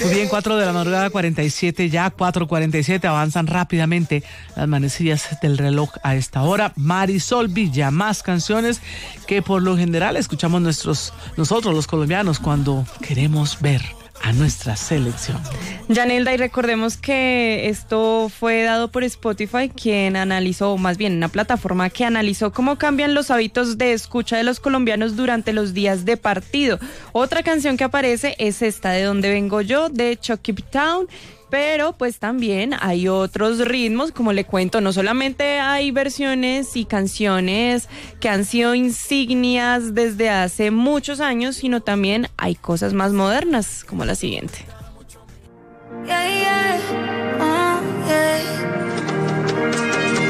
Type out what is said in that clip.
Muy bien, 4 de la madrugada, 47, ya 4:47, avanzan rápidamente las manecillas del reloj a esta hora. Marisol Villa, más canciones que por lo general escuchamos nosotros los colombianos cuando queremos ver a nuestra selección. Yanelda, y recordemos que esto fue dado por Spotify, quien analizó, o más bien una plataforma que analizó cómo cambian los hábitos de escucha de los colombianos durante los días de partido. Otra canción que aparece es esta, De Donde Vengo Yo, de Chucky Town. Pero pues también hay otros ritmos, como le cuento, no solamente hay versiones y canciones que han sido insignias desde hace muchos años, sino también hay cosas más modernas, como la siguiente. Yeah, yeah. Oh, yeah.